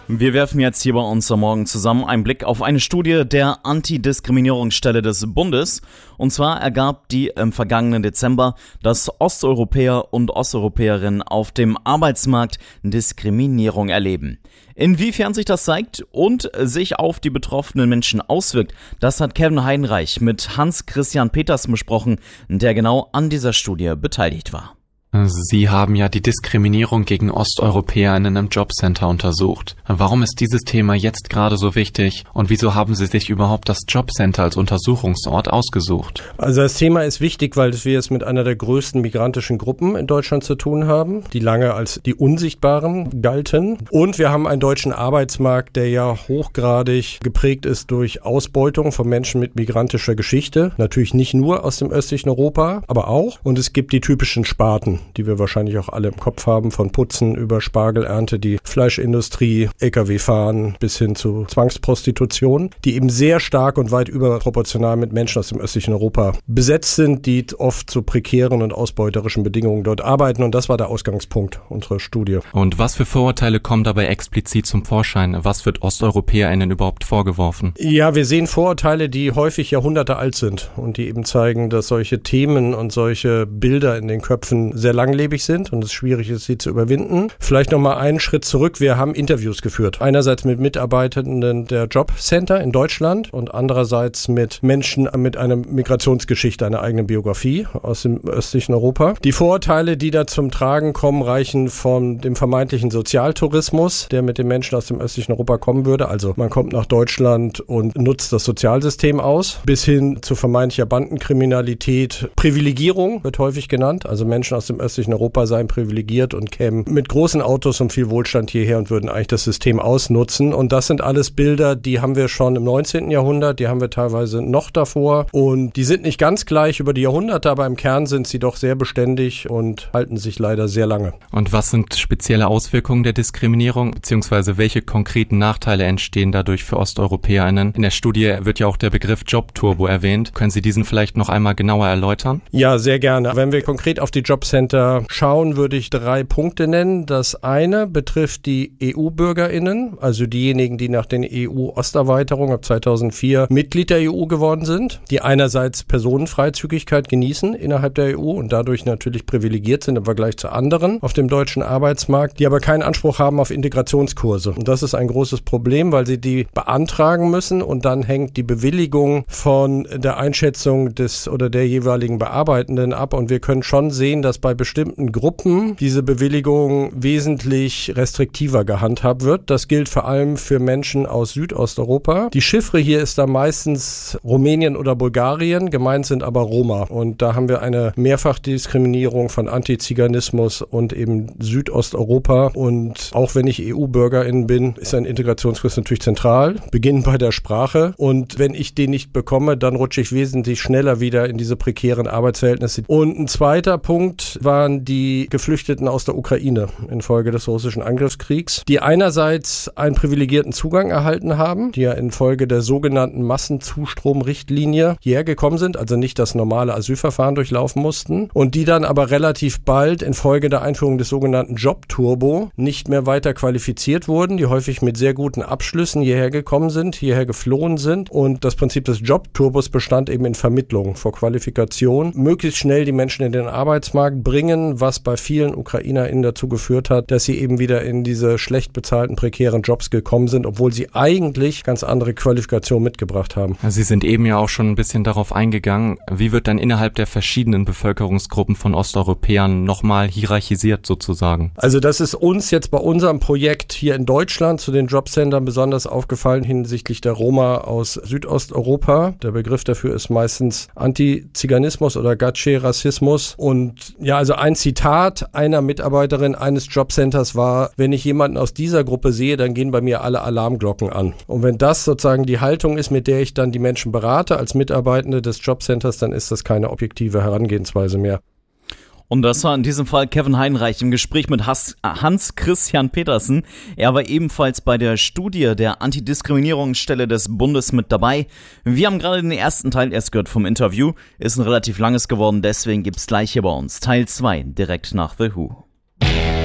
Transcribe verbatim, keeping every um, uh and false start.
Wir werfen jetzt hier bei uns am Morgen zusammen einen Blick auf eine Studie der Antidiskriminierungsstelle des Bundes. Und zwar ergab die im vergangenen Dezember, dass Osteuropäer und Osteuropäerinnen auf dem Arbeitsmarkt Diskriminierung erleben. Inwiefern sich das zeigt und sich auf die betroffenen Menschen auswirkt, das hat Kevin Heidenreich mit Hans-Christian Petersen besprochen, der genau an dieser Studie beteiligt war. Sie haben ja die Diskriminierung gegen Osteuropäer in einem Jobcenter untersucht. Warum ist dieses Thema jetzt gerade so wichtig und wieso haben Sie sich überhaupt das Jobcenter als Untersuchungsort ausgesucht? Also das Thema ist wichtig, weil wir es mit einer der größten migrantischen Gruppen in Deutschland zu tun haben, die lange als die Unsichtbaren galten. Und wir haben einen deutschen Arbeitsmarkt, der ja hochgradig geprägt ist durch Ausbeutung von Menschen mit migrantischer Geschichte. Natürlich nicht nur aus dem östlichen Europa, aber auch. Und es gibt die typischen Sparten, die wir wahrscheinlich auch alle im Kopf haben, von Putzen über Spargelernte, die Fleischindustrie, L K W-Fahren bis hin zu Zwangsprostitution, die eben sehr stark und weit überproportional mit Menschen aus dem östlichen Europa besetzt sind, die oft zu prekären und ausbeuterischen Bedingungen dort arbeiten. Und das war der Ausgangspunkt unserer Studie. Und was für Vorurteile kommen dabei explizit zum Vorschein? Was wird OsteuropäerInnen überhaupt vorgeworfen? Ja, wir sehen Vorurteile, die häufig Jahrhunderte alt sind und die eben zeigen, dass solche Themen und solche Bilder in den Köpfen sehr langlebig sind und es schwierig ist, sie zu überwinden. Vielleicht nochmal einen Schritt zurück. Wir haben Interviews geführt. Einerseits mit Mitarbeitenden der Jobcenter in Deutschland und andererseits mit Menschen mit einer Migrationsgeschichte, einer eigenen Biografie aus dem östlichen Europa. Die Vorurteile, die da zum Tragen kommen, reichen von dem vermeintlichen Sozialtourismus, der mit den Menschen aus dem östlichen Europa kommen würde. Also man kommt nach Deutschland und nutzt das Sozialsystem aus, bis hin zu vermeintlicher Bandenkriminalität. Privilegierung wird häufig genannt. Also Menschen aus dem östlichen Europa seien privilegiert und kämen mit großen Autos und viel Wohlstand hierher und würden eigentlich das System ausnutzen. Und das sind alles Bilder, die haben wir schon im neunzehnten Jahrhundert, die haben wir teilweise noch davor. Und die sind nicht ganz gleich über die Jahrhunderte, aber im Kern sind sie doch sehr beständig und halten sich leider sehr lange. Und was sind spezielle Auswirkungen der Diskriminierung, beziehungsweise welche konkreten Nachteile entstehen dadurch für OsteuropäerInnen? In der Studie wird ja auch der Begriff Jobturbo erwähnt. Können Sie diesen vielleicht noch einmal genauer erläutern? Ja, sehr gerne. Wenn wir konkret auf die Jobcenter schauen, würde ich drei Punkte nennen. Das eine betrifft die E U-BürgerInnen, also diejenigen, die nach den E U-Osterweiterungen ab zweitausendvier Mitglied der E U geworden sind, die einerseits Personenfreizügigkeit genießen innerhalb der E U und dadurch natürlich privilegiert sind im Vergleich zu anderen auf dem deutschen Arbeitsmarkt, die aber keinen Anspruch haben auf Integrationskurse. Und das ist ein großes Problem, weil sie die beantragen müssen und dann hängt die Bewilligung von der Einschätzung des oder der jeweiligen Bearbeitenden ab und wir können schon sehen, dass bei bestimmten Gruppen diese Bewilligung wesentlich restriktiver gehandhabt wird. Das gilt vor allem für Menschen aus Südosteuropa. Die Chiffre hier ist da meistens Rumänien oder Bulgarien, gemeint sind aber Roma. Und da haben wir eine Mehrfachdiskriminierung von Antiziganismus und eben Südosteuropa. Und auch wenn ich E U-BürgerIn bin, ist ein Integrationskurs natürlich zentral. Beginnen bei der Sprache. Und wenn ich den nicht bekomme, dann rutsche ich wesentlich schneller wieder in diese prekären Arbeitsverhältnisse. Und ein zweiter Punkt waren die Geflüchteten aus der Ukraine infolge des russischen Angriffskriegs, die einerseits einen privilegierten Zugang erhalten haben, die ja infolge der sogenannten Massenzustromrichtlinie hierher gekommen sind, also nicht das normale Asylverfahren durchlaufen mussten und die dann aber relativ bald infolge der Einführung des sogenannten Jobturbo nicht mehr weiter qualifiziert wurden, die häufig mit sehr guten Abschlüssen hierher gekommen sind, hierher geflohen sind und das Prinzip des Jobturbos bestand eben in Vermittlung vor Qualifikation, möglichst schnell die Menschen in den Arbeitsmarkt bringen, was bei vielen UkrainerInnen dazu geführt hat, dass sie eben wieder in diese schlecht bezahlten, prekären Jobs gekommen sind, obwohl sie eigentlich ganz andere Qualifikationen mitgebracht haben. Sie sind eben ja auch schon ein bisschen darauf eingegangen, wie wird dann innerhalb der verschiedenen Bevölkerungsgruppen von Osteuropäern nochmal hierarchisiert sozusagen? Also das ist uns jetzt bei unserem Projekt hier in Deutschland zu den Jobcentern besonders aufgefallen hinsichtlich der Roma aus Südosteuropa. Der Begriff dafür ist meistens Antiziganismus oder Gatsche-Rassismus. Und ja, also ein Zitat einer Mitarbeiterin eines Jobcenters war, wenn ich jemanden aus dieser Gruppe sehe, dann gehen bei mir alle Alarmglocken an. Und wenn das sozusagen die Haltung ist, mit der ich dann die Menschen berate als Mitarbeitende des Jobcenters, dann ist das keine objektive Herangehensweise mehr. Und das war in diesem Fall Kevin Heidenreich im Gespräch mit Hans-Christian Petersen. Er war ebenfalls bei der Studie der Antidiskriminierungsstelle des Bundes mit dabei. Wir haben gerade den ersten Teil erst gehört vom Interview. Ist ein relativ langes geworden, deswegen gibt's gleich hier bei uns Teil zwei direkt nach The Who.